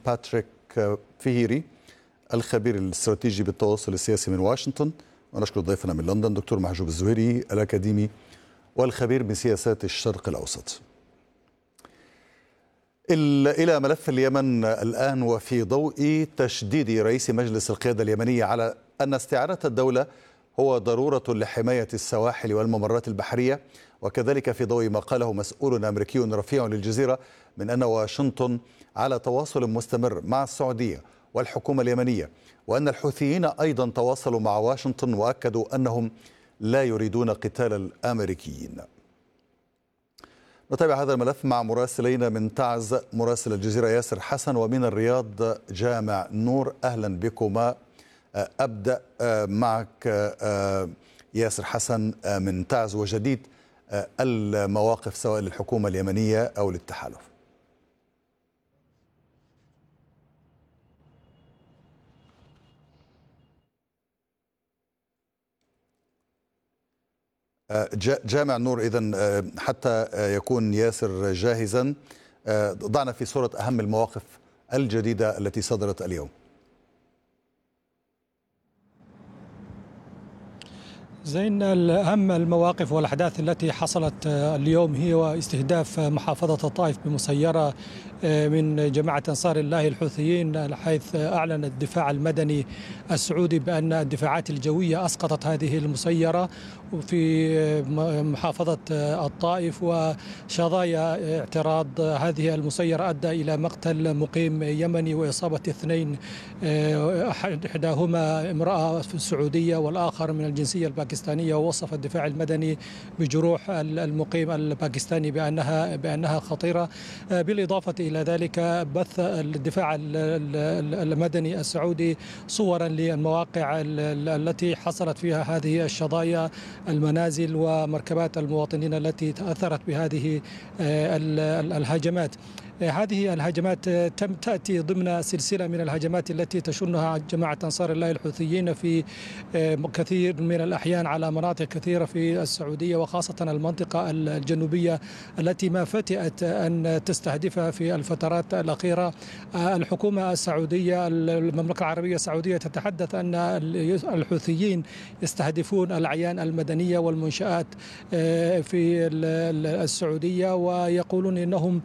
باتريك فهيري الخبير الاستراتيجي بالتواصل السياسي من واشنطن، ونشكر ضيفنا من لندن دكتور محجوب الزهيري الأكاديمي والخبير بسياسات الشرق الأوسط. إلى ملف اليمن الآن، وفي ضوء تشديد رئيس مجلس القيادة اليمنية على أن استعادة الدولة هو ضرورة لحماية السواحل والممرات البحرية، وكذلك في ضوء ما قاله مسؤول أمريكي رفيع للجزيرة من أن واشنطن على تواصل مستمر مع السعودية والحكومة اليمنية، وأن الحوثيين أيضا تواصلوا مع واشنطن وأكدوا أنهم لا يريدون قتال الأمريكيين. نتابع هذا الملف مع مراسلين من تعز، مراسل الجزيرة ياسر حسن، ومن الرياض جامع نور. أهلا بكما. أبدأ معك ياسر حسن من تعز وجديد المواقف سواء للحكومة اليمنية أو للتحالف. جامع نور، إذن حتى يكون ياسر جاهزا ضعنا في صورة أهم المواقف الجديدة التي صدرت اليوم. زين، أهم المواقف والأحداث التي حصلت اليوم هي استهداف محافظة الطائف بمسيرة من جماعة أنصار الله الحوثيين، حيث أعلن الدفاع المدني السعودي بأن الدفاعات الجوية أسقطت هذه المسيرة في محافظة الطائف، وشظايا اعتراض هذه المسيرة أدى إلى مقتل مقيم يمني وإصابة 2، إحداهما امرأة سعودية والآخر من الجنسية الباكستانية. ووصف الدفاع المدني بجروح المقيم الباكستاني بأنها خطيرة. بالإضافة إلى ذلك بث الدفاع المدني السعودي صورا للمواقع التي حصلت فيها هذه الشظايا، المنازل ومركبات المواطنين التي تأثرت بهذه الهجمات. هذه الهجمات تأتي ضمن سلسلة من الهجمات التي تشنها جماعة أنصار الله الحوثيين في كثير من الأحيان على مناطق كثيرة في السعودية، وخاصة المنطقة الجنوبية التي ما فتئت أن تستهدفها في الفترات الأخيرة. الحكومة السعودية، المملكة العربية السعودية، تتحدث أن الحوثيين يستهدفون الأعيان المدنية والمنشآت في السعودية، ويقولون إنهم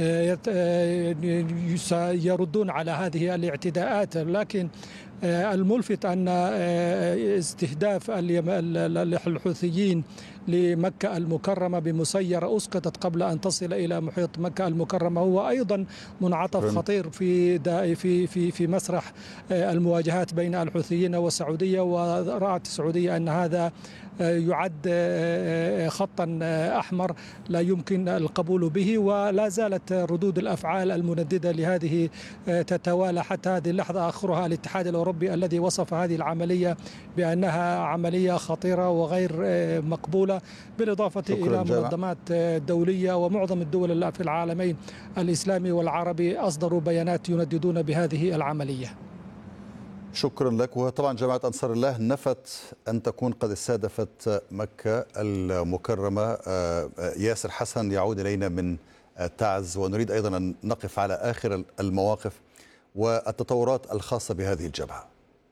يردون على هذه الاعتداءات. لكن الملفت أن استهداف الحوثيين لمكة المكرمة بمسيرة أسقطت قبل أن تصل إلى محيط مكة المكرمة هو أيضا منعطف خطير في مسرح المواجهات بين الحوثيين والسعودية. ورأت السعودية أن هذا يعد خطا أحمر لا يمكن القبول به، ولا زالت ردود الأفعال المنددة لهذه تتوالى حتى هذه اللحظة. آخرها الاتحاد الأوروبي الذي وصف هذه العملية بأنها عملية خطيرة وغير مقبولة، بالإضافة إلى منظمات دولية ومعظم الدول في العالمين الإسلامي والعربي أصدروا بيانات ينددون بهذه العملية. شكرا لك. وطبعا جماعة أنصار الله نفت أن تكون قد استهدفت مكة المكرمة. ياسر حسن يعود إلينا من تعز، ونريد أيضا أن نقف على آخر المواقف والتطورات الخاصة بهذه الجبهة.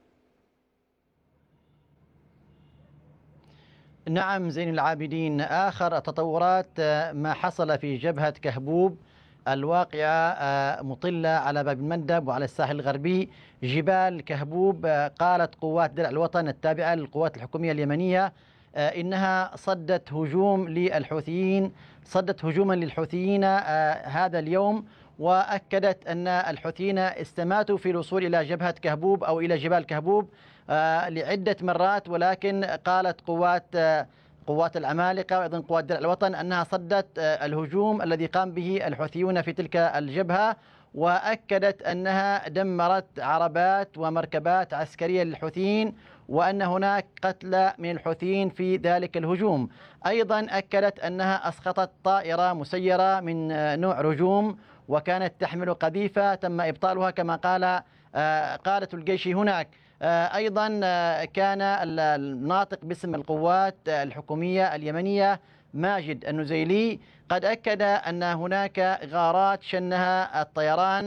نعم زين العابدين، آخر التطورات ما حصل في جبهة كهبوب الواقعة مطلة على باب المندب وعلى الساحل الغربي. جبال كهبوب قالت قوات درع الوطن التابعة للقوات الحكومية اليمنية إنها صدت هجوم للحوثيين، صدت هجوما للحوثيين هذا اليوم، وأكدت أن الحوثيين استماتوا في الوصول إلى جبهة كهبوب أو إلى جبال كهبوب لعدة مرات، ولكن قالت قوات العمالقة وأيضا قوات درع الوطن أنها صدت الهجوم الذي قام به الحوثيون في تلك الجبهة، وأكدت أنها دمرت عربات ومركبات عسكرية للحوثيين وأن هناك قتلى من الحوثيين في ذلك الهجوم. أيضا أكدت أنها أسقطت طائرة مسيرة من نوع رجوم وكانت تحمل قذيفة تم إبطالها كما قال قادة الجيش هناك. أيضا كان الناطق باسم القوات الحكومية اليمنية ماجد النزيلي قد أكد أن هناك غارات شنها الطيران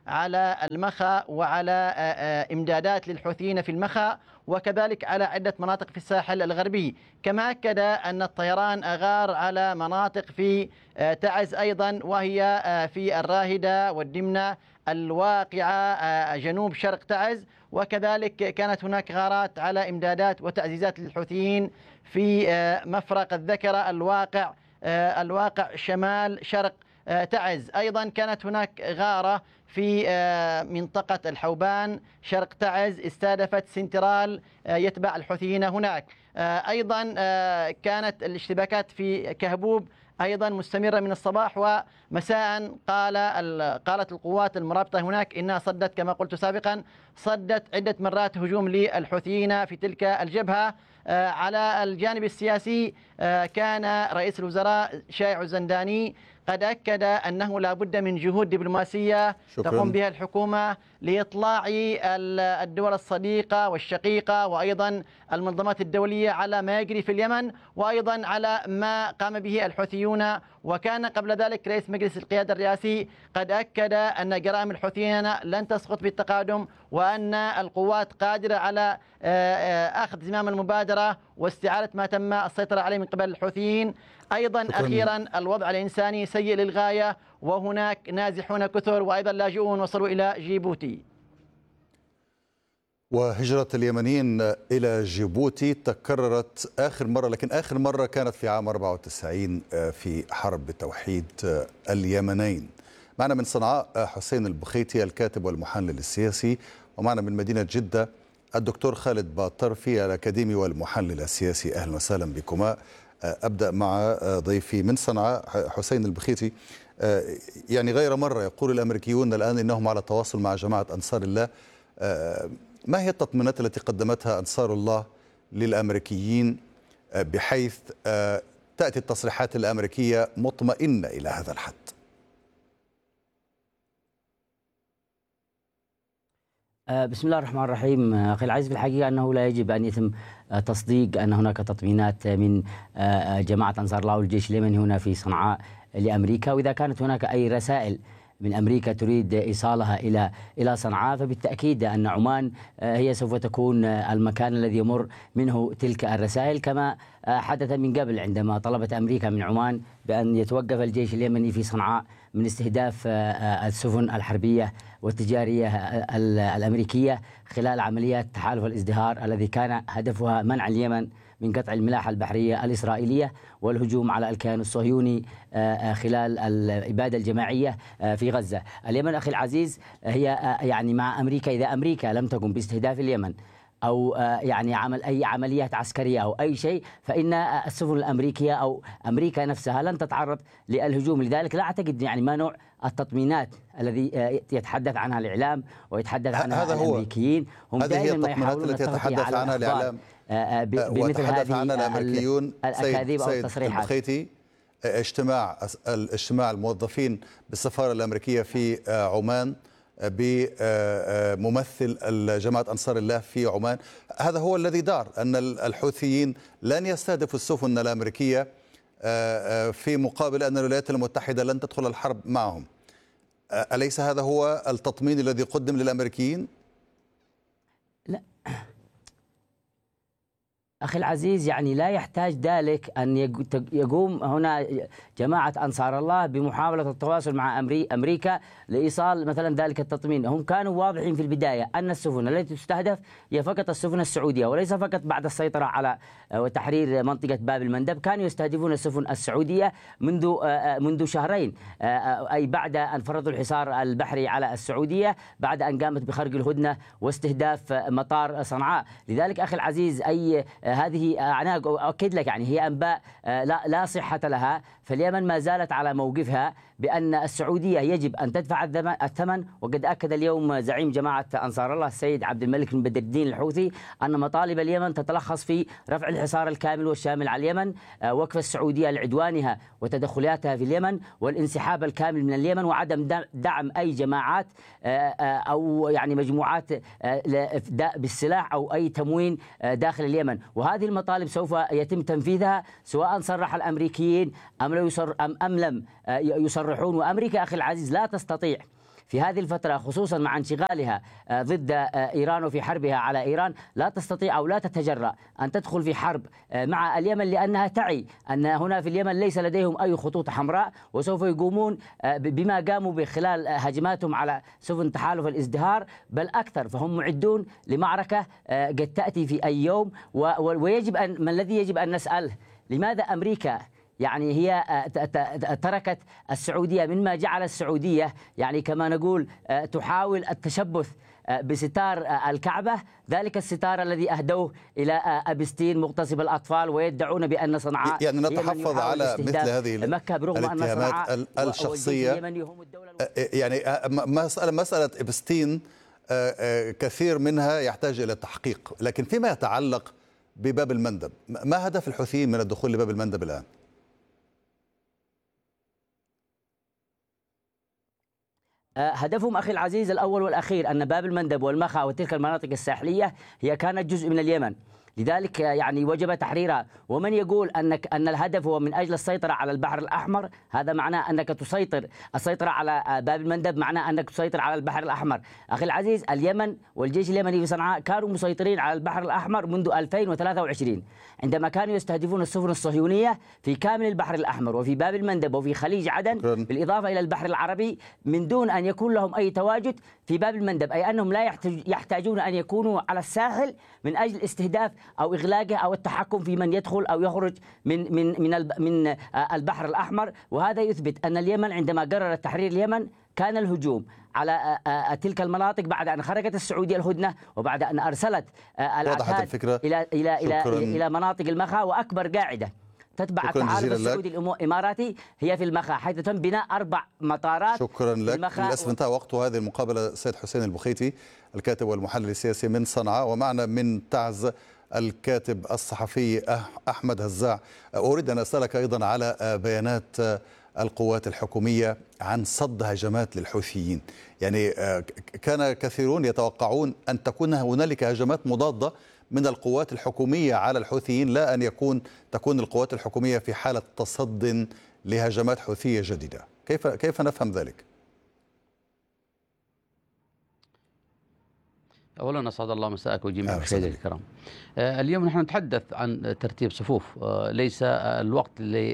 على المخا وعلى إمدادات للحوثيين في المخا، وكذلك على عدة مناطق في الساحل الغربي. كما أكد أن الطيران أغار على مناطق في تعز أيضا، وهي في الراهدة والدمنة الواقعة جنوب شرق تعز، وكذلك كانت هناك غارات على إمدادات وتعزيزات للحوثيين في مفرق الذكرة الواقع شمال شرق تعز. أيضا كانت هناك غارة في منطقة الحوبان شرق تعز استهدفت سنترال يتبع الحوثيين هناك. أيضا كانت الاشتباكات في كهبوب أيضا مستمرة من الصباح ومساء. قالت القوات المرابطة هناك إنها صدت كما قلت سابقا، صدت عدة مرات هجوم للحوثيين في تلك الجبهة. على الجانب السياسي كان رئيس الوزراء شائع الزنداني قد أكد أنه لا بد من جهود دبلوماسية تقوم بها الحكومة لإطلاع الدول الصديقة والشقيقة وأيضا المنظمات الدولية على ما يجري في اليمن، وأيضا على ما قام به الحوثيون. وكان قبل ذلك رئيس مجلس القيادة الرئاسي قد أكد أن جرائم الحوثيين لن تسقط بالتقادم، وأن القوات قادرة على أخذ زمام المبادرة واستعادة ما تم السيطرة عليه من قبل الحوثيين. أيضا أخيرا الوضع الإنساني سيء للغاية، وهناك نازحون كثر وأيضا لاجئون وصلوا إلى جيبوتي. وهجرة اليمنيين إلى جيبوتي تكررت لكن آخر مرة كانت في عام 94 في حرب توحيد اليمنين. معنا من صنعاء حسين البخيتي الكاتب والمحلل السياسي، ومعنا من مدينة جدة الدكتور خالد باطرفي الأكاديمي والمحلل السياسي. أهلا وسهلا بكما. أبدأ مع ضيفي من صنعاء حسين البخيتي. يعني غير مرة يقول الأمريكيون الآن إنهم على تواصل مع جماعة أنصار الله. ما هي التطمينات التي قدمتها أنصار الله للأمريكيين بحيث تأتي التصريحات الأمريكية مطمئنة إلى هذا الحد؟ بسم الله الرحمن الرحيم. أخي العزيز، في الحقيقة أنه لا يجب أن يتم تصديق أن هناك تطمينات من جماعة أنصار الله والجيش اليمني هنا في صنعاء لأمريكا، وإذا كانت هناك أي رسائل من أمريكا تريد إيصالها إلى صنعاء فبالتأكيد أن عمان هي سوف تكون المكان الذي يمر منه تلك الرسائل، كما حدث من قبل عندما طلبت أمريكا من عمان بأن يتوقف الجيش اليمني في صنعاء من استهداف السفن الحربية والتجارية الأمريكية خلال عمليات تحالف الازدهار الذي كان هدفها منع اليمن من قطع الملاحة البحرية الإسرائيلية والهجوم على الكيان الصهيوني خلال الإبادة الجماعية في غزة. اليمن أخي العزيز هي يعني مع أمريكا، إذا أمريكا لم تقم باستهداف اليمن أو يعني عمل أي عمليات عسكرية أو أي شيء، فإن السفن الأمريكية أو أمريكا نفسها لن تتعرض للهجوم. لذلك لا أعتقد يعني ما نوع التطمينات الذي يتحدث عنها الإعلام ويتحدث عنها الأمريكيين. هم دائما ما يحاولون التي يتحدث عنها الإعلام بمثل هذه الأمريكيون. الأكاذيب أو التصريحات. البخيتي، اجتماع الموظفين بالسفارة الأمريكية في عمان بممثل جماعة أنصار الله في عمان، هذا هو الذي دار أن الحوثيين لن يستهدفوا السفن الأمريكية في مقابل أن الولايات المتحدة لن تدخل الحرب معهم. أليس هذا هو التطمين الذي قدم للأمريكيين؟ لا أخي العزيز، يعني لا يحتاج ذلك أن يقوم هنا جماعة أنصار الله بمحاولة التواصل مع أمريكا لإيصال مثلا ذلك التطمين. هم كانوا واضحين في البداية أن السفن التي تستهدف هي فقط السفن السعودية، وليس فقط بعد السيطرة على وتحرير منطقة باب المندب. كانوا يستهدفون السفن السعودية منذ شهرين، أي بعد أن فرضوا الحصار البحري على السعودية بعد أن قامت بخرق الهدنة واستهداف مطار صنعاء. لذلك أخي العزيز هذه أنا أؤكد لك يعني هي أنباء لا صحة لها. فاليمن ما زالت على موقفها بأن السعودية يجب أن تدفع الثمن. وقد أكد اليوم زعيم جماعة أنصار الله السيد عبد الملك بن بدر الدين الحوثي أن مطالب اليمن تتلخص في رفع الحصار الكامل والشامل على اليمن، وقف السعودية لعدوانها وتدخلاتها في اليمن، والانسحاب الكامل من اليمن، وعدم دعم أي جماعات أو يعني مجموعات بالسلاح أو أي تموين داخل اليمن. وهذه المطالب سوف يتم تنفيذها سواء صرح الأمريكيين أم لم يصرحون. وأمريكا أخي العزيز لا تستطيع في هذه الفترة خصوصا مع انشغالها ضد إيران وفي حربها على إيران لا تستطيع أو لا تتجرأ أن تدخل في حرب مع اليمن، لأنها تعي أن هنا في اليمن ليس لديهم أي خطوط حمراء، وسوف يقومون بما قاموا بخلال هجماتهم على سفن تحالف الازدهار بل أكثر. فهم معدون لمعركة قد تأتي في أي يوم. ويجب أن ما الذي يجب أن نسأله، لماذا أمريكا يعني هي تركت السعودية مما جعل السعودية يعني كما نقول تحاول التشبث بستار الكعبة، ذلك الستار الذي أهدوه إلى أبستين مغتصب الأطفال، ويدعون بأن صنعاء يعني نتحفظ على مثل هذه مكة برغم أن صنعاء الشخصية. يعني مسألة أبستين كثير منها يحتاج إلى تحقيق، لكن فيما يتعلق بباب المندب، ما هدف الحوثيين من الدخول لباب المندب الآن؟ هدفهم أخي العزيز الأول والأخير أن باب المندب والمخا وتلك المناطق الساحلية هي كانت جزء من اليمن، لذلك يعني وجب تحريرها. ومن يقول أن الهدف هو من أجل السيطرة على البحر الأحمر، هذا معناه أنك السيطرة على باب المندب معناه أنك تسيطر على البحر الأحمر. أخي العزيز، اليمن والجيش اليمني في صنعاء كانوا مسيطرين على البحر الأحمر منذ 2023 عندما كانوا يستهدفون السفن الصهيونية في كامل البحر الأحمر وفي باب المندب وفي خليج عدن بالإضافة إلى البحر العربي، من دون أن يكون لهم أي تواجد في باب المندب، أي أنهم لا يحتاجون أن يكونوا على الساحل من أجل استهداف أو إغلاقه أو التحكم في من يدخل أو يخرج من البحر الأحمر. وهذا يثبت أن اليمن عندما قررت تحرير اليمن كان الهجوم على تلك المناطق بعد أن خرجت السعودية الهدنة وبعد أن أرسلت العتاد إلى مناطق المخا، وأكبر قاعدة تتبع التحالف السعودي الإماراتي هي في المخا، حيث تم بناء 4 مطارات. شكرا لك. للأسف انتهى وقت هذه المقابلة. سيد حسين البخيتي الكاتب والمحلل السياسي من صنعاء، ومعنا من تعز الكاتب الصحفي أحمد هزاع. أريد أن أسألك أيضا على بيانات القوات الحكومية عن صد هجمات للحوثيين. يعني كان كثيرون يتوقعون أن تكون هنالك هجمات مضادة من القوات الحكومية على الحوثيين، لا أن تكون القوات الحكومية في حالة تصد لهجمات حوثية جديدة. كيف نفهم ذلك؟ أولا أسعد الله مساءك وجميع المشاهدين الكرام. اليوم نحن نتحدث عن ترتيب صفوف، ليس الوقت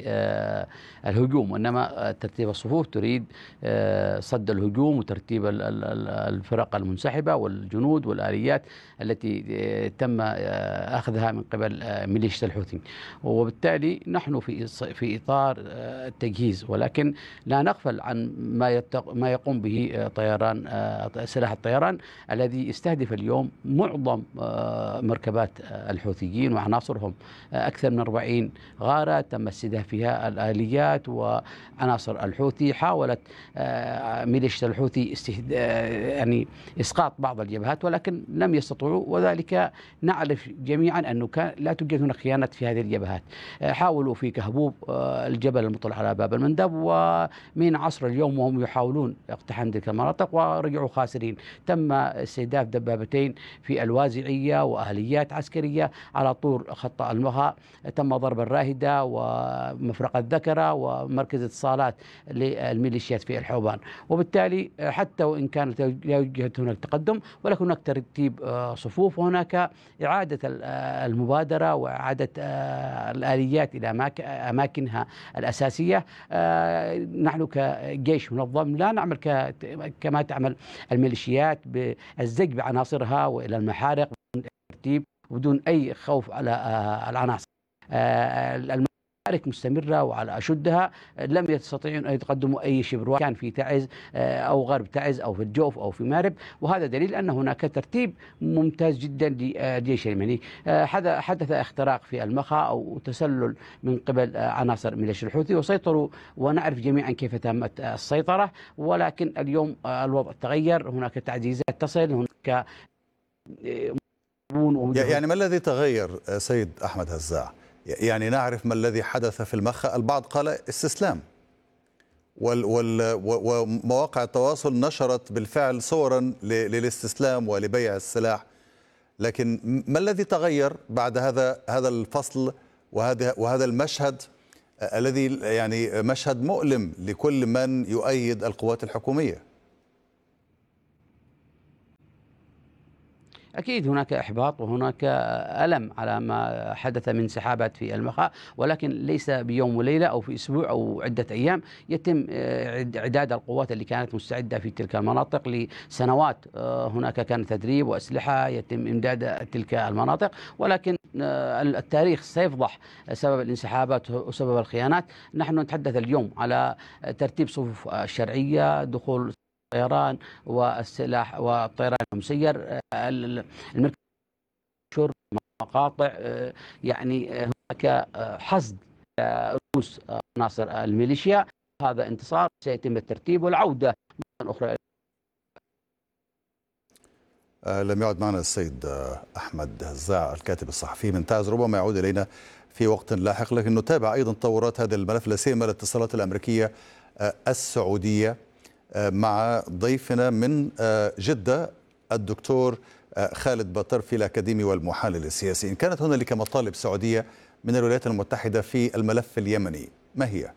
للهجوم، وإنما ترتيب الصفوف تريد صد الهجوم وترتيب الفرق المنسحبة والجنود والآليات التي تم أخذها من قبل ميليشيا الحوثي. وبالتالي نحن في إطار التجهيز، ولكن لا نغفل عن ما يقوم به سلاح الطيران الذي يستهدف اليوم معظم مركبات الحوثيين وعناصرهم. أكثر من 40 غارة تم استهدافها الآليات وعناصر الحوثي. حاولت ميليشيا الحوثي يعني إسقاط بعض الجبهات، ولكن لم يستطيعوا، وذلك نعرف جميعا أنه لا توجد هناك خيانة في هذه الجبهات. حاولوا في كهبوب الجبل المطل على باب المندب، ومن عصر اليوم وهم يحاولون اقتحام تلك المناطق ورجعوا خاسرين. تم استهداف دبابتين في الوازعية وآليات عسكرية على طول خط المخا. تم ضرب الراهدة ومفرق الذكرة ومركز اتصالات للميليشيات في الحوبان. وبالتالي حتى وإن كانت لا يوجد هناك تقدم، ولكن هناك ترتيب صفوف، وهناك إعادة المبادرة وإعادة الآليات إلى أماكنها الأساسية. نحن كجيش منظم لا نعمل كما تعمل الميليشيات بالزج بعناصرها وإلى المحارق ترتيب بدون أي خوف على العناصر. المعارك مستمرة وعلى أشدها، لم يستطيعون أن يتقدموا أي شبر، كان في تعز أو غرب تعز أو في الجوف أو في مارب، وهذا دليل أن هناك ترتيب ممتاز جدا للجيش اليمني. حدث اختراق في المخا أو تسلل من قبل عناصر ميليشيا الحوثي وسيطروا، ونعرف جميعا كيف تمت السيطرة. ولكن اليوم الوضع تغير، هناك تعزيزات تصل، هناك يعني ما الذي تغير سيد أحمد هزاع؟ يعني نعرف ما الذي حدث في المخا. البعض قال استسلام، ومواقع التواصل نشرت بالفعل صورا للاستسلام ولبيع السلاح. لكن ما الذي تغير بعد هذا الفصل وهذا المشهد الذي يعني مشهد مؤلم لكل من يؤيد القوات الحكومية؟ أكيد هناك إحباط وهناك ألم على ما حدث من سحابات في المخا، ولكن ليس بيوم وليلة أو في أسبوع أو عدة أيام. يتم إعداد القوات اللي كانت مستعدة في تلك المناطق لسنوات. هناك كان تدريب وأسلحة، يتم إمداد تلك المناطق، ولكن التاريخ سيفضح سبب الانسحابات وسبب الخيانات. نحن نتحدث اليوم على ترتيب صفوف الشرعية، دخول الطيران والسلاح والطيران المسير، المركز، مقاطع، يعني هناك حصد رؤوس عناصر الميليشيا. هذا انتصار سيتم الترتيب والعودة مرة أخرى. لم يعد معنا السيد أحمد هزاع الكاتب الصحفي من تعز، ربما يعود إلينا في وقت لاحق، لكن نتابع أيضا تطورات هذا الملف، لا سيما الاتصالات الأمريكية السعودية مع ضيفنا من جدة الدكتور خالد بطرفي الأكاديمي والمحلل السياسي. إن كانت هنالك مطالب سعودية من الولايات المتحدة في الملف اليمني، ما هي؟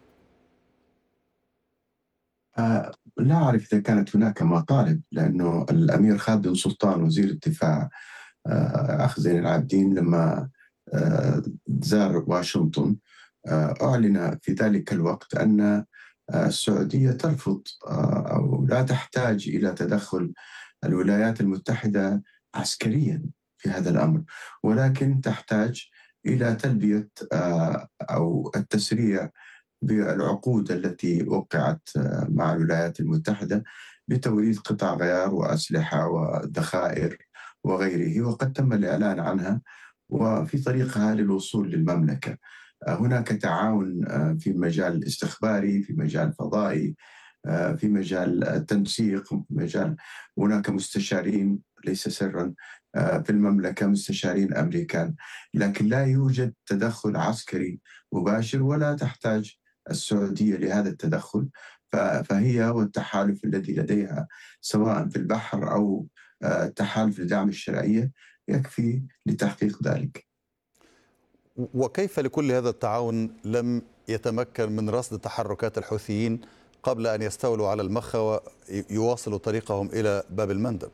لا أعرف إذا كانت هناك مطالب، لأنه الأمير خالد بن سلطان وزير الدفاع أخ زين العابدين لما زار واشنطن أعلن في ذلك الوقت أن السعودية ترفض أو لا تحتاج إلى تدخل الولايات المتحدة عسكريا في هذا الأمر، ولكن تحتاج إلى تلبية أو التسريع بالعقود التي وقعت مع الولايات المتحدة بتوريد قطع غيار وأسلحة وذخائر وغيره، وقد تم الإعلان عنها وفي طريقها للوصول للمملكة. هناك تعاون في مجال الاستخباري، في مجال فضائي، في مجال التنسيق، في مجال هناك مستشارين ليس سرا في المملكة، مستشارين أمريكان، لكن لا يوجد تدخل عسكري مباشر ولا تحتاج السعودية لهذا التدخل. فهي والتحالف الذي لديها سواء في البحر أو التحالف لدعم الشرعية يكفي لتحقيق ذلك. وكيف لكل هذا التعاون لم يتمكن من رصد تحركات الحوثيين قبل أن يستولوا على المخا ويواصلوا طريقهم إلى باب المندب؟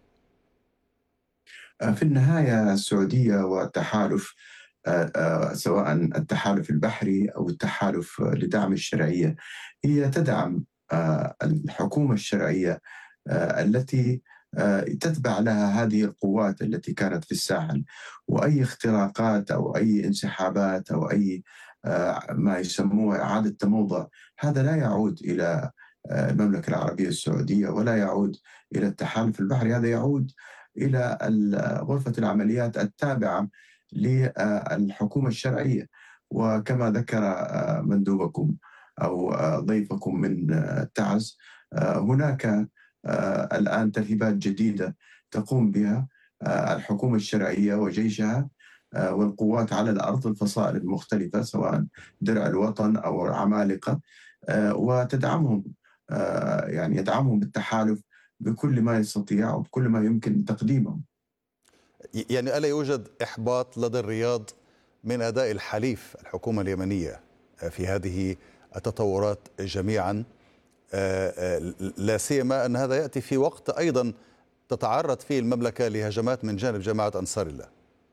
في النهاية السعودية والتحالف سواء التحالف البحري أو التحالف لدعم الشرعية هي تدعم الحكومة الشرعية التي تتبع لها هذه القوات التي كانت في الساحل، وأي اختراقات أو أي انسحابات أو أي ما يسموه إعادة تموضع، هذا لا يعود إلى المملكة العربية السعودية ولا يعود إلى التحالف البحري، هذا يعود إلى غرفة العمليات التابعة للحكومة الشرعية. وكما ذكر مندوبكم أو ضيفكم من تعز، هناك الآن ترهيبات جديدة تقوم بها الحكومة الشرعية وجيشها والقوات على الأرض، الفصائل المختلفة سواء درع الوطن أو العمالقة، وتدعمهم، يعني يدعمهم التحالف بكل ما يستطيع وبكل ما يمكن تقديمه. يعني ألا يوجد إحباط لدى الرياض من أداء الحليف الحكومة اليمنية في هذه التطورات جميعا، لا سيما أن هذا يأتي في وقت أيضا تتعرض فيه المملكة لهجمات من جانب جماعة أنصار الله؟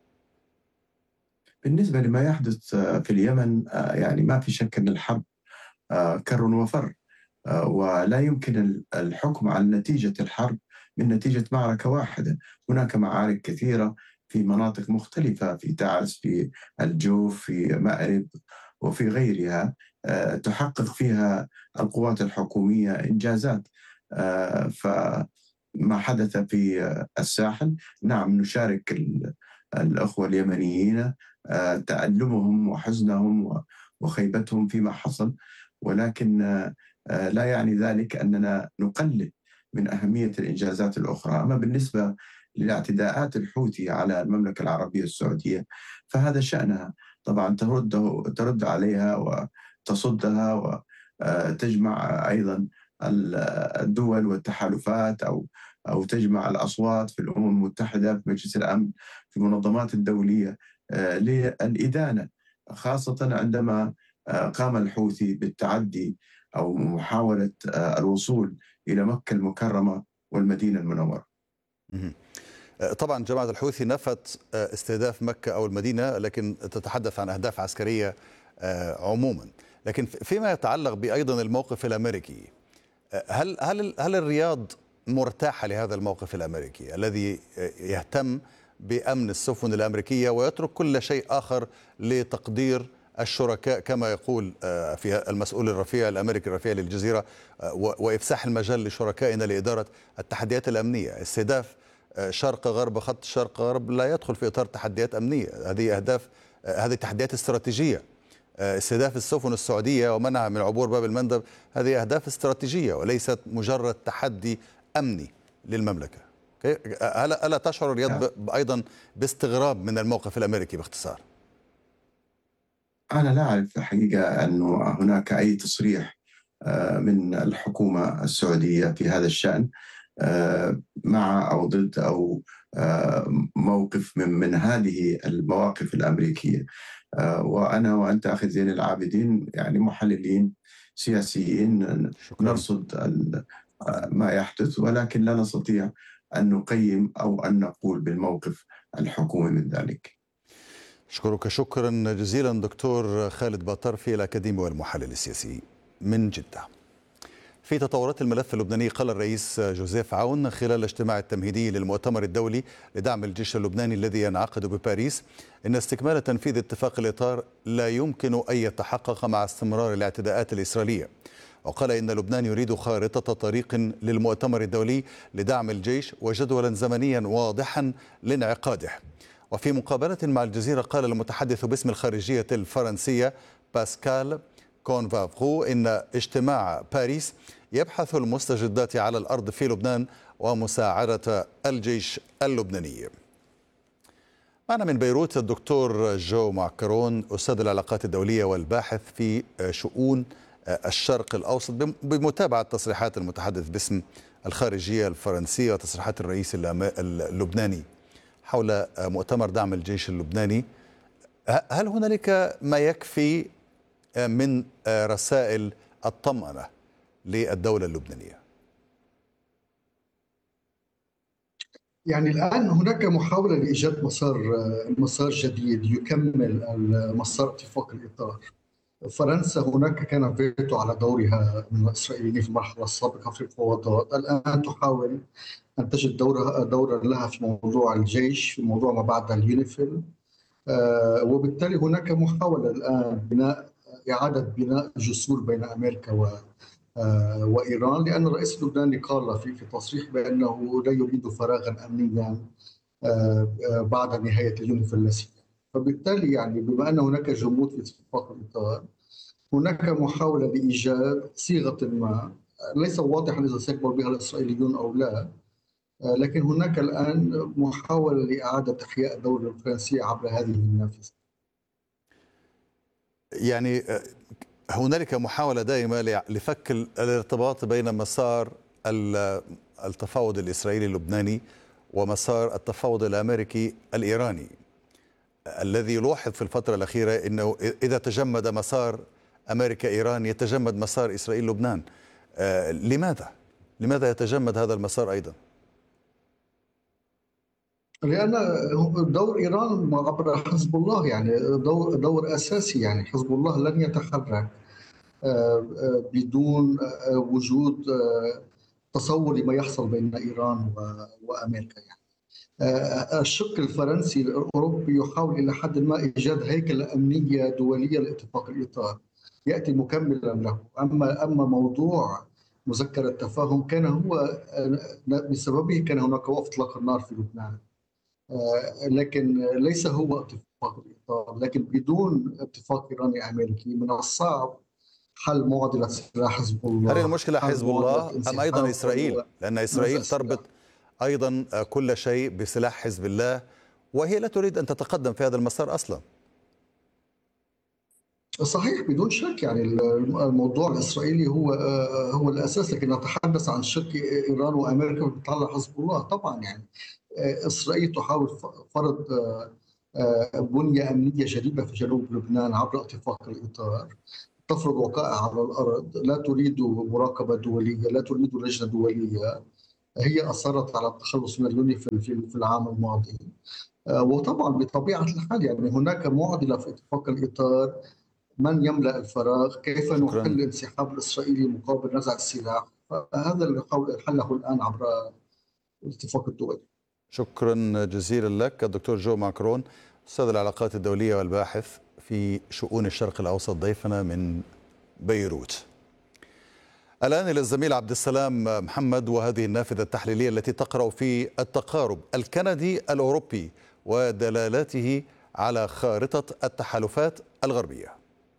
بالنسبة لما يحدث في اليمن، يعني ما في شك أن الحرب كر وفر، ولا يمكن الحكم على نتيجة الحرب من نتيجة معركة واحدة. هناك معارك كثيرة في مناطق مختلفة، في تعز، في الجوف، في مأرب وفي غيرها، تحقق فيها القوات الحكومية إنجازات. فما حدث في الساحل، نعم نشارك الأخوة اليمنيين تألمهم وحزنهم وخيبتهم فيما حصل، ولكن لا يعني ذلك أننا نقلل من أهمية الإنجازات الأخرى. أما بالنسبة للاعتداءات الحوثي على المملكة العربية السعودية فهذا شأنها، طبعا ترد عليها وتصدها وتجمع أيضا الدول والتحالفات أو تجمع الأصوات في الأمم المتحدة، في مجلس الأمن، في المنظمات الدولية للإدانة، خاصة عندما قام الحوثي بالتعدي أو محاولة الوصول إلى مكة المكرمة والمدينة المنورة. طبعا جماعة الحوثي نفت استهداف مكة أو المدينة، لكن تتحدث عن أهداف عسكرية عموما. لكن فيما يتعلق بأيضا الموقف الأمريكي، هل الرياض مرتاحة لهذا الموقف الأمريكي الذي يهتم بأمن السفن الأمريكية ويترك كل شيء آخر لتقدير الشركاء كما يقول في المسؤول الرفيع الأمريكي الرفيع للجزيرة، وإفساح المجال لشركائنا لإدارة التحديات الأمنية؟ استهداف شرق غرب خط شرق غرب لا يدخل في إطار تحديات أمنية، هذه أهداف، هذه تحديات استراتيجية. استهداف السفن السعودية ومنعها من عبور باب المندب هذه أهداف استراتيجية وليست مجرد تحدي أمني للمملكة. ألا تشعر الرياض أيضا باستغراب من الموقف الأمريكي باختصار؟ أنا لا أعرف الحقيقة أنه هناك أي تصريح من الحكومة السعودية في هذا الشأن مع أو ضد أو موقف من هذه المواقف الأمريكية. وأنا وأنت أخي زين العابدين يعني محللين سياسيين، نرصد ما يحدث، ولكن لا نستطيع أن نقيم أو أن نقول بالموقف الحكومي من ذلك. أشكرك شكرا جزيلا دكتور خالد باطرفي الأكاديمي والمحلل السياسي من جدة. في تطورات الملف اللبناني، قال الرئيس جوزيف عون خلال الاجتماع التمهيدي للمؤتمر الدولي لدعم الجيش اللبناني الذي ينعقد بباريس إن استكمال تنفيذ اتفاق الإطار لا يمكن أن يتحقق مع استمرار الاعتداءات الإسرائيلية. وقال إن لبنان يريد خارطة طريق للمؤتمر الدولي لدعم الجيش وجدولا زمنيا واضحا لانعقاده. وفي مقابلة مع الجزيرة قال المتحدث باسم الخارجية الفرنسية باسكال كونفافغو إن اجتماع باريس يبحث المستجدات على الأرض في لبنان ومساعدة الجيش اللبناني. معنا من بيروت الدكتور جو معكرون، أستاذ العلاقات الدولية والباحث في شؤون الشرق الأوسط، بمتابعة تصريحات المتحدث باسم الخارجية الفرنسية وتصريحات الرئيس اللبناني حول مؤتمر دعم الجيش اللبناني. هل هنالك ما يكفي من رسائل الطمأنة للدولة اللبنانية؟ يعني الآن هناك محاولة لإيجاد مسار جديد يكمل مسار اتفاق الإطار. فرنسا هناك كان فيتو على دورها من الإسرائيليين في المرحلة السابقة في المفاوضات، الآن تحاول أن تجد دورا لها في موضوع الجيش، في موضوع ما بعد اليونيفيل. وبالتالي هناك محاولة الآن إعادة بناء جسور بين أمريكا وإيران، لأن الرئيس اللبناني قال في تصريح بأنه لا يريد فراغا أمنيا بعد نهاية اليونيفيل الذي. فبالتالي يعني بما أن هناك جمود في اتفاق الإطار، هناك محاولة لإيجاد صيغة ما ليس واضحا إذا سيقبل بها الإسرائيليون أو لا، لكن هناك الآن محاولة لإعادة إحياء الدولة الفرنسية عبر هذه النافذة. يعني هنالك محاولة دائمة لفك الارتباط بين مسار التفاوض الإسرائيلي اللبناني ومسار التفاوض الأمريكي الإيراني، الذي يلاحظ في الفترة الأخيرة أنه إذا تجمد مسار أمريكا إيران يتجمد مسار إسرائيل لبنان. لماذا يتجمد هذا المسار أيضا؟ لأن دور إيران عبر حزب الله يعني دور أساسي، يعني حزب الله لن يتحرك بدون وجود تصور لما يحصل بين إيران وأمريكا. يعني الشق الفرنسي الأوروبي يحاول إلى حد ما إيجاد هيكلة أمنية دولية لاتفاق الإطار يأتي مكملا له. أما موضوع مذكرة التفاهم كان هو بسببه كان هناك وقف إطلاق النار في لبنان، لكن ليس هو اتفاق الإطار. لكن بدون اتفاق إيراني أمريكي من الصعب حل معضلة سلاح حزب الله. هل المشكلة حزب الله أم أيضا إسرائيل؟ لأن إسرائيل تربط أيضا كل شيء بسلاح حزب الله، وهي لا تريد أن تتقدم في هذا المسار أصلا. صحيح بدون شك، يعني الموضوع الإسرائيلي هو الأساس، لكن نتحدث عن شق إيران وأمريكا بتطلع حزب الله. طبعا يعني إسرائيل تحاول فرض بنية أمنية جديدة في جنوب لبنان عبر اتفاق الإطار، تفرض وقائع على الأرض، لا تريد مراقبة دولية، لا تريد لجنة دولية، هي أصرت على التخلص من اليوني في العام الماضي. وطبعا بطبيعة الحال يعني هناك معضلة في اتفاق الإطار، من يملأ الفراغ، كيف نحل شكرا. الانسحاب الإسرائيلي مقابل نزع السلاح. هذا اللي نحاول حله الآن عبر الاتفاق الدولي. شكرا جزيلا لك الدكتور جو ماكرون، أستاذ العلاقات الدولية والباحث في شؤون الشرق الأوسط، ضيفنا من بيروت. الآن إلى الزميل عبد السلام محمد وهذه النافذة التحليلية التي تقرأ في التقارب الكندي الأوروبي ودلالاته على خارطة التحالفات الغربية.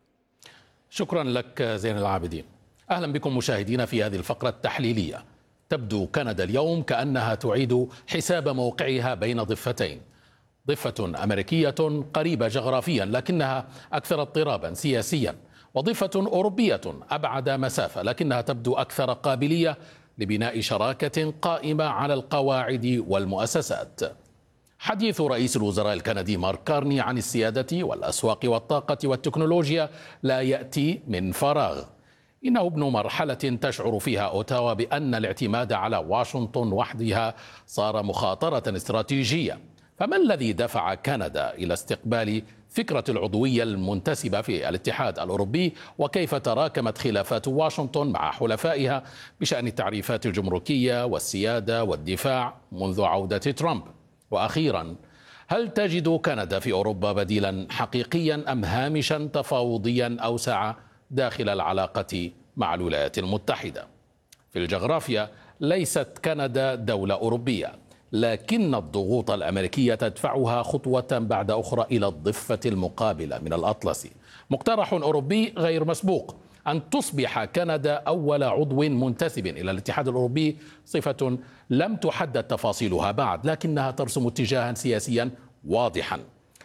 شكرا لك زين العابدين. أهلا بكم مشاهدينا في هذه الفقرة التحليلية. تبدو كندا اليوم كأنها تعيد حساب موقعها بين ضفتين، ضفة أمريكية قريبة جغرافيا لكنها أكثر اضطرابا سياسيا، وضفة أوروبية أبعد مسافة لكنها تبدو أكثر قابلية لبناء شراكة قائمة على القواعد والمؤسسات. حديث رئيس الوزراء الكندي مارك كارني عن السيادة والأسواق والطاقة والتكنولوجيا لا يأتي من فراغ، إنه ابن مرحلة تشعر فيها أوتاوا بأن الاعتماد على واشنطن وحدها صار مخاطرة استراتيجية. فما الذي دفع كندا إلى استقبال فكرة العضوية المنتسبة في الاتحاد الأوروبي، وكيف تراكمت خلافات واشنطن مع حلفائها بشأن التعريفات الجمركية والسيادة والدفاع منذ عودة ترامب؟ وأخيرا، هل تجد كندا في أوروبا بديلا حقيقيا أم هامشا تفاوضيا أوسع داخل العلاقة مع الولايات المتحدة؟ في الجغرافيا ليست كندا دولة أوروبية، لكن الضغوط الأمريكية تدفعها خطوة بعد أخرى إلى الضفة المقابلة من الأطلسي. مقترح أوروبي غير مسبوق أن تصبح كندا أول عضو منتسب إلى الاتحاد الأوروبي، صفة لم تحدد تفاصيلها بعد لكنها ترسم اتجاها سياسيا واضحا.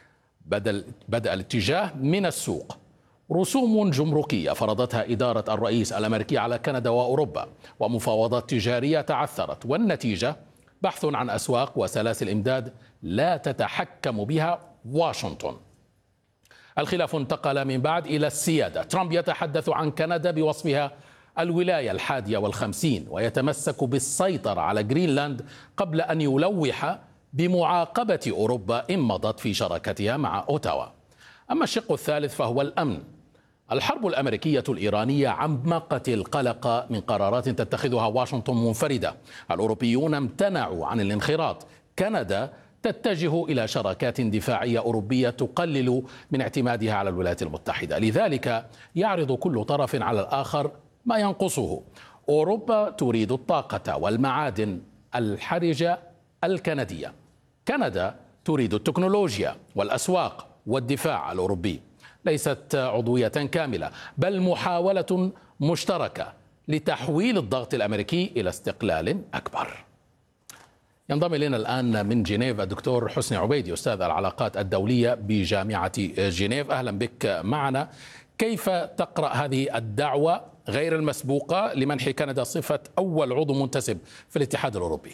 بدأ الاتجاه من السوق. رسوم جمركية فرضتها إدارة الرئيس الأمريكي على كندا وأوروبا، ومفاوضات تجارية تعثرت، والنتيجة بحث عن أسواق وسلاسل إمداد لا تتحكم بها واشنطن. الخلاف انتقل من بعد إلى السيادة. ترامب يتحدث عن كندا بوصفها الولاية 51 ويتمسك بالسيطرة على جرينلاند قبل أن يلوح بمعاقبة أوروبا إن مضت في شراكتها مع أوتاوا. أما الشق الثالث فهو الأمن. الحرب الأمريكية الإيرانية عمقت القلق من قرارات تتخذها واشنطن منفردة. الأوروبيون امتنعوا عن الانخراط. كندا تتجه إلى شراكات دفاعية أوروبية تقلل من اعتمادها على الولايات المتحدة. لذلك يعرض كل طرف على الآخر ما ينقصه. أوروبا تريد الطاقة والمعادن الحرجة الكندية، كندا تريد التكنولوجيا والأسواق والدفاع الأوروبي. ليست عضوية كاملة بل محاولة مشتركة لتحويل الضغط الأمريكي إلى استقلال أكبر. ينضم إلينا الآن من جنيف الدكتور حسني عبيدي، أستاذ العلاقات الدولية بجامعة جنيف. أهلا بك معنا. كيف تقرأ هذه الدعوة غير المسبوقة لمنح كندا صفة أول عضو منتسب في الاتحاد الأوروبي؟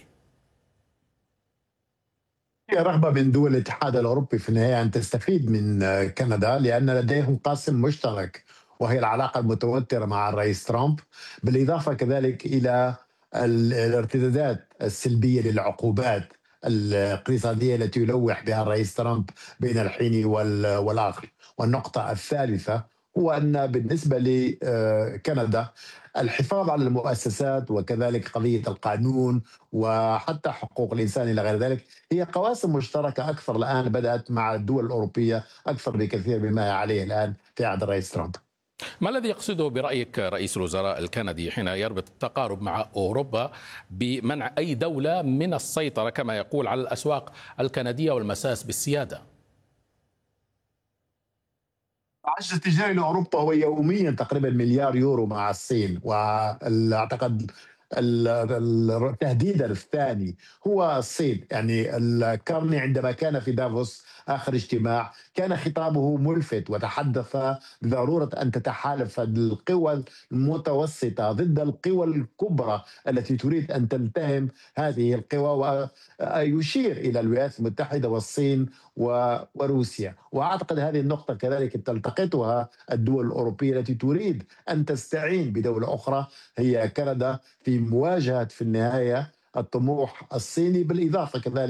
هي رغبة من دول الاتحاد الأوروبي في النهاية أن تستفيد من كندا، لأن لديهم قاسم مشترك وهي العلاقة المتوترة مع الرئيس ترامب، بالإضافة كذلك إلى الارتدادات السلبية للعقوبات الاقتصادية التي يلوح بها الرئيس ترامب بين الحين والآخر. والنقطة الثالثة هو أن بالنسبة لكندا الحفاظ على المؤسسات وكذلك قضية القانون وحتى حقوق الإنسان إلى غير ذلك هي قواسم مشتركة أكثر الآن بدأت مع الدول الأوروبية أكثر بكثير مما هي عليه الآن في عهد الرئيس ترامب. ما الذي يقصده برأيك رئيس الوزراء الكندي حين يربط التقارب مع أوروبا بمنع أي دولة من السيطرة كما يقول على الأسواق الكندية والمساس بالسيادة؟ العجز التجاري لاوروبا هو يوميا تقريبا مليار يورو مع الصين، واعتقد التهديد الثاني هو الصين. يعني الكارني عندما كان في دافوس آخر اجتماع كان خطابه ملفت وتحدث بضرورة أن تتحالف القوى المتوسطة ضد القوى الكبرى التي تريد أن تلتهم هذه القوى، ويشير إلى الولايات المتحدة والصين وروسيا. وأعتقد هذه النقطة كذلك تلتقطها الدول الأوروبية التي تريد أن تستعين بدولة أخرى هي كندا في مواجهة في النهاية الطموح الصيني، بالإضافة كذلك